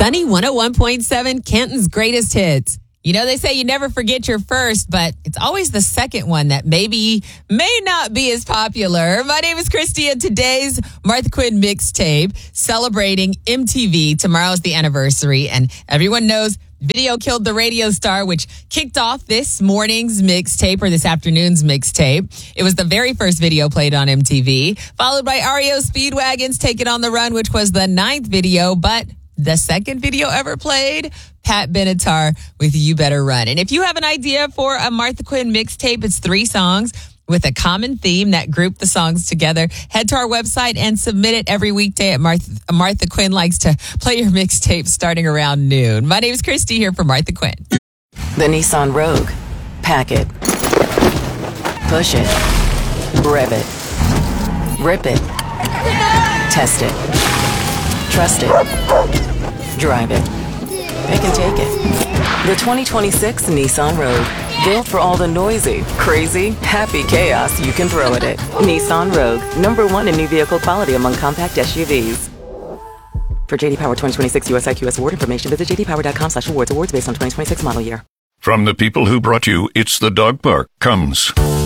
Sunny 101.7, Canton's greatest hits. You know, they say you never forget your first, but it's always the second one that may not be as popular. My name is Christy, and today's Martha Quinn mixtape celebrating MTV. Tomorrow's the anniversary, and everyone knows Video Killed the Radio Star, which kicked off this morning's mixtape or this afternoon's mixtape. It was the very first video played on MTV, followed by REO Speedwagon's Take It on the Run, which was the 9th video, but the second video ever played, Pat Benatar with You Better Run. And if you have an idea for a Martha Quinn mixtape, it's 3 songs with a common theme that group the songs together. Head to our website and submit it every weekday at Martha Quinn likes to play your mixtape starting around noon. My name is Christy here for Martha Quinn. The Nissan Rogue. Pack it. Push it. Rev it. Rip it. Test it. Trust it. Drive it. Pick and take it. The 2026 Nissan Rogue. Built for all the noisy, crazy, happy chaos you can throw at it. Nissan Rogue. #1 in new vehicle quality among compact SUVs. For JD Power 2026 US IQS award information, visit jdpower.com/awards. Awards based on 2026 model year. From the people who brought you It's the Dog Park comes